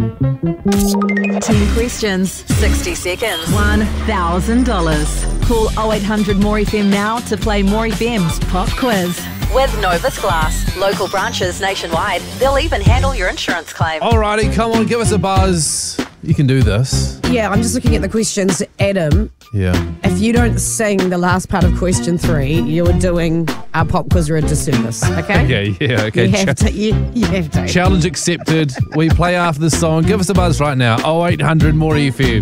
10 questions, 60 seconds, $1,000. Call 0800 More FM now to play More FM's pop quiz. With Novus Glass, local branches nationwide, they'll even handle your insurance claim. Alrighty, come on, give us a buzz. You can do this. Yeah, I'm just looking at the questions. Adam, Yeah. if you don't sing the last part of question 3, you're doing our pop quizzer a disservice, okay? Okay. You have to. You have to. Challenge accepted. We play after the song. Give us a buzz right now. 0800 More FM.